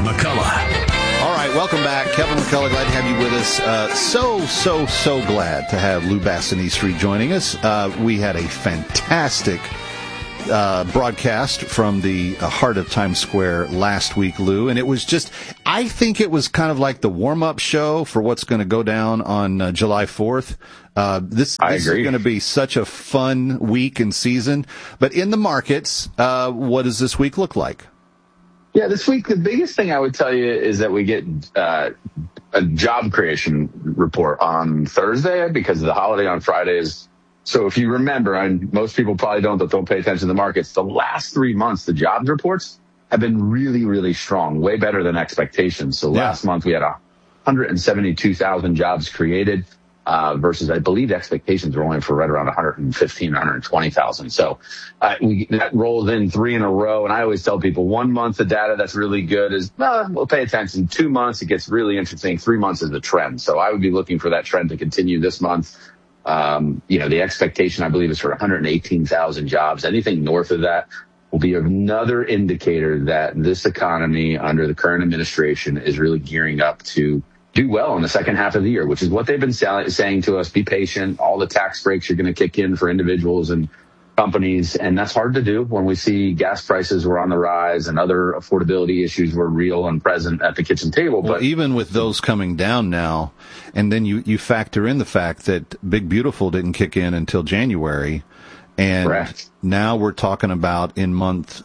McCullough. All right, welcome back. Kevin McCullough, glad to have you with us. So glad to have Lou Bassanistri joining us. We had a fantastic broadcast from the heart of Times Square last week, Lou, and it was just, I think it was kind of like the warm-up show for what's going to go down on July 4th. This is going to be such a fun week and season. But in the markets, what does this week look like? Yeah, this week, the biggest thing I would tell you is that we get a job creation report on Thursday because of the holiday on Fridays. So if you remember, and most people probably don't pay attention to the markets, the last 3 months, the jobs reports have been really, really strong, way better than expectations. So last month we had 172,000 jobs created versus I believe the expectations were only for right around 115, 120,000. So that rolls in 3 in a row. And I always tell people 1 month of data that's really good is, we'll pay attention. 2 months, it gets really interesting. 3 months is a trend. So I would be looking for that trend to continue this month. The expectation, I believe, is for 118,000 jobs. Anything north of that will be another indicator that this economy under the current administration is really gearing up to do well in the second half of the year, which is what they've been saying to us. Be patient. All the tax breaks are going to kick in for individuals and companies. And that's hard to do when we see gas prices were on the rise and other affordability issues were real and present at the kitchen table. Well, but even with those coming down now, and then you factor in the fact that Big Beautiful didn't kick in until January. And correct. Now we're talking about in month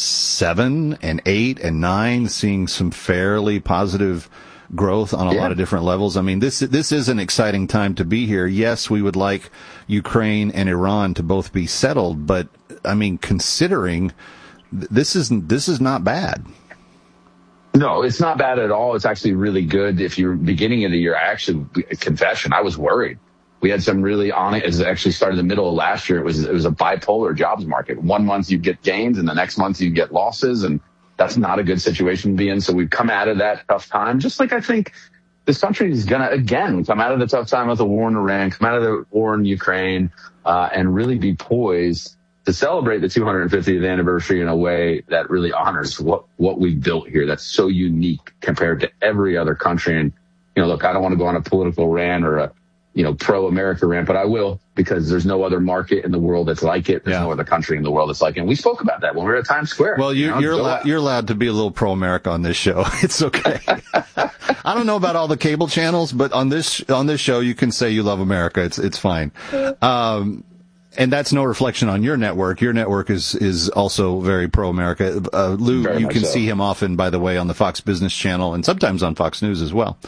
7 and 8 and 9, seeing some fairly positive growth on a lot of different levels. I mean, this is an exciting time to be here. Yes, we would like Ukraine and Iran to both be settled, but I mean, considering this is not bad. No, it's not bad at all. It's actually really good. If you're beginning of the year, confession, I was worried. We had some really it actually started in the middle of last year. It was a bipolar jobs market. 1 month you get gains and the next month you get losses, and that's not a good situation to be in. So we've come out of that tough time, just like I think this country is going to, again, come out of the tough time with the war in Iran, come out of the war in Ukraine, and really be poised to celebrate the 250th anniversary in a way that really honors what we've built here. That's so unique compared to every other country. And, look, I don't want to go on a political rant or a, pro-America rant, but I will, because there's no other market in the world that's like it. There's no other country in the world that's like it. And we spoke about that when we were at Times Square. Well, you're allowed to be a little pro-America on this show. It's okay. I don't know about all the cable channels, but on this show, you can say you love America. It's fine. And that's no reflection on your network. Your network is also very pro-America. Lou, you can see him often, by the way, on the Fox Business Channel and sometimes on Fox News as well.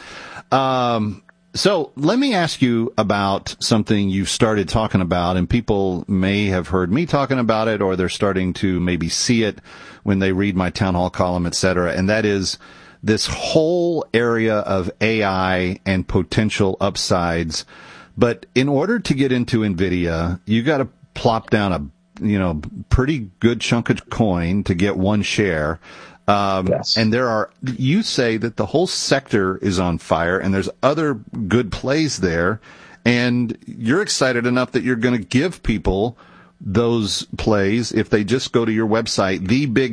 So let me ask you about something you've started talking about, and people may have heard me talking about it, or they're starting to maybe see it when they read my town hall column, et cetera, and that is this whole area of AI and potential upsides. But in order to get into NVIDIA, you got to plop down a pretty good chunk of coin to get one share. Yes. And you say that the whole sector is on fire and there's other good plays there, and you're excited enough that you're going to give people those plays if they just go to your website,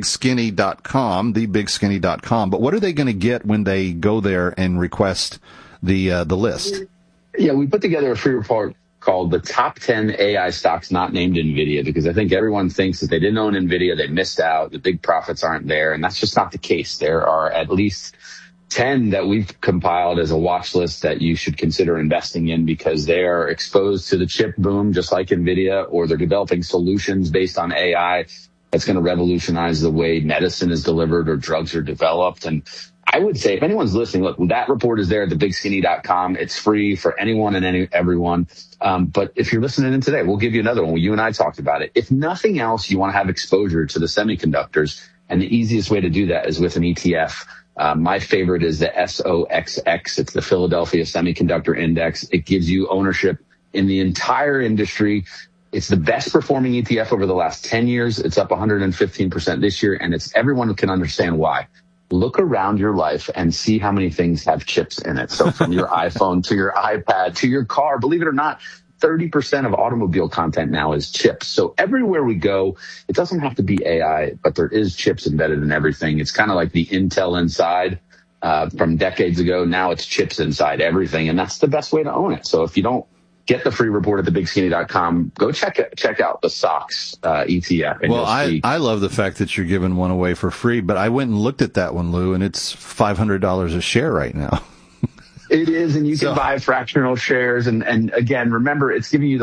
thebigskinny.com. But what are they going to get when they go there and request the list? Yeah, we put together a free report called the top 10 AI stocks not named NVIDIA, because I think everyone thinks that they didn't own NVIDIA, they missed out, the big profits aren't there, and that's just not the case. There are at least 10 that we've compiled as a watch list that you should consider investing in, because they are exposed to the chip boom just like NVIDIA, or they're developing solutions based on AI that's going to revolutionize the way medicine is delivered or drugs are developed. And I would say, if anyone's listening, look, that report is there at thebigskinny.com. It's free for anyone and everyone. But if you're listening in today, we'll give you another one. You and I talked about it. If nothing else, you want to have exposure to the semiconductors. And the easiest way to do that is with an ETF. My favorite is the SOXX. It's the Philadelphia Semiconductor Index. It gives you ownership in the entire industry. It's the best performing ETF over the last 10 years. It's up 115% this year, and everyone can understand why. Look around your life and see how many things have chips in it. So from your iPhone to your iPad to your car, believe it or not, 30% of automobile content now is chips. So everywhere we go, it doesn't have to be AI, but there is chips embedded in everything. It's kind of like the Intel Inside from decades ago. Now it's chips inside everything, and that's the best way to own it. So if you don't get the free report at thebigskinny.com, go check out the SOX ETF. Well, I love the fact that you're giving one away for free, but I went and looked at that one, Lou, and it's $500 a share right now. It is, and you can buy fractional shares. And again, remember, it's giving you the